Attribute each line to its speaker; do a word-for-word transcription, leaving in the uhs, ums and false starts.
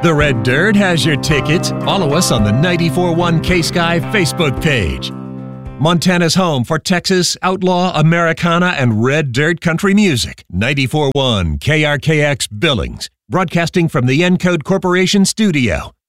Speaker 1: The Red Dirt has your tickets. Follow us on the ninety-four point one K-Sky Facebook page. Montana's home for Texas, outlaw, Americana, and Red Dirt country music. ninety-four point one K R K X Billings, broadcasting from the Encode Corporation studio.